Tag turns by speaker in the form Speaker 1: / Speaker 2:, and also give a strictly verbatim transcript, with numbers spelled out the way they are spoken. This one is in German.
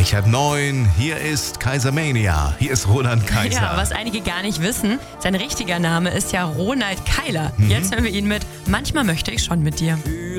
Speaker 1: Gleich halb neun, hier ist Kaisermania. Hier ist Roland Kaiser.
Speaker 2: Ja, was einige gar nicht wissen, sein richtiger Name ist ja Ronald Keiler.
Speaker 1: Mhm.
Speaker 2: Jetzt hören wir ihn mit Manchmal möchte ich schon mit dir.